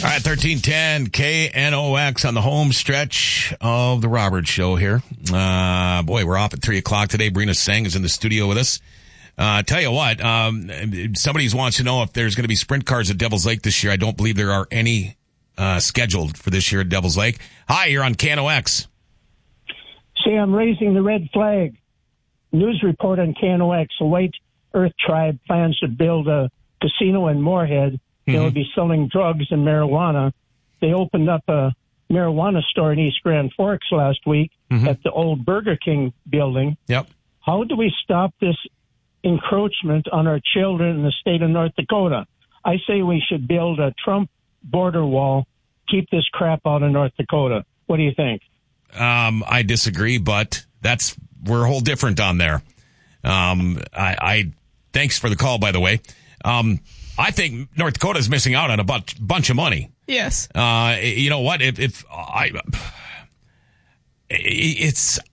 All right, 1310 KNOX on the home stretch of the Roberts Show here. Boy, we're off at 3 o'clock today. Brina Singh is in the studio with us. Tell you what, somebody wants to know if there's going to be sprint cars at Devil's Lake this year. I don't believe there are any scheduled for this year at Devil's Lake. Hi, you're on KNOX. Say, I'm raising the red flag. News report on KNOX. A White Earth tribe plans to build a casino in Moorhead. They'll be selling drugs and marijuana. They opened up a marijuana store in East Grand Forks last week at the old Burger King building. Yep. How do we stop this encroachment on our children in the state of North Dakota? I say we should build a Trump border wall, keep this crap out of North Dakota. What do you think? I disagree, but we're a whole different on there. Thanks for the call, by the way. I think North Dakota is missing out on a bunch of money. Yes. You know what?